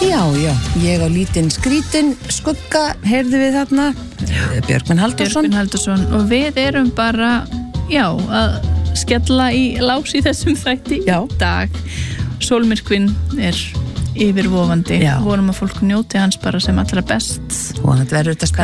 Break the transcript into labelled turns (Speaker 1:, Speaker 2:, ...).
Speaker 1: Já, ég á lítinn skrítin skugga, heyrðu við þarna Björgvin Halldórsson
Speaker 2: og við erum bara að skella í lás í þessum þætti í dag. Sólmyrkvinn er yfirvofandi, vonum að fólk njóti hans bara sem allra best
Speaker 1: og þetta verður þetta